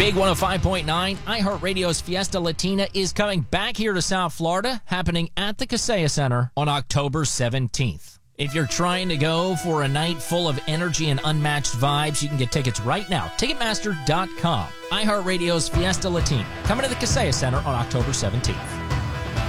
Big 105.9, iHeartRadio's Fiesta Latina is coming back here to South Florida, happening at the Kaseya Center on October 17th. If you're trying to go for a night full of energy and unmatched vibes, you can get tickets right now. Ticketmaster.com. iHeartRadio's Fiesta Latina, coming to the Kaseya Center on October 17th.